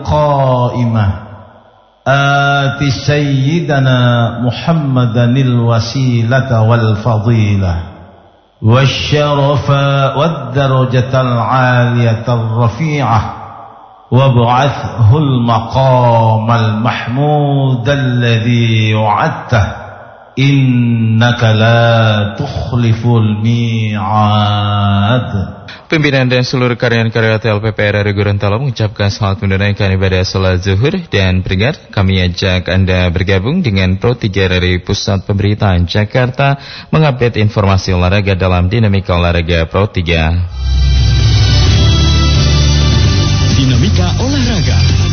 القائمة آت سيدنا محمدا الوسيلة والفضيلة والشرف والدرجة العالية الرفيعة وابعثه المقام المحمود الذي وعدته إنك لا تخلف الميعاد. Pimpinan dan seluruh karyawan-karyawan TLPPR RI Gorontalo mengucapkan selamat menunaikan ibadah salat zuhur dan peringat kami ajak Anda bergabung dengan Pro 3 dari Pusat Pemberitaan Jakarta mengupdate informasi olahraga dalam Dinamika Olahraga Pro 3. Dinamika Olahraga